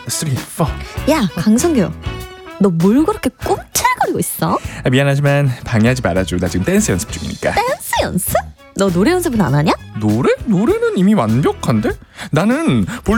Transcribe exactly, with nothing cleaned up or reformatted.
쓰리, 포. 야, 강성규, 너 뭘 그렇게 꿈틀거리고 있어? 아, 미안하지만 방해하지 말아줘. 나 지금 댄스 연습 중이니까. 댄스 연습? 너 노래 연습은 안 하냐? 노래? 노래는 이미 완벽한데? 나는 볼